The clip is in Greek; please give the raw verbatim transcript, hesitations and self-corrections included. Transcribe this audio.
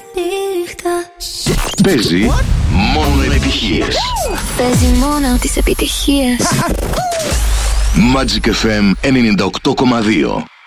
νύχτα. Παίζει μόνο επιτυχίες. Παίζει μόνο τις επιτυχίες. Magic εφ εμ ενενήντα οκτώ κόμμα δύο.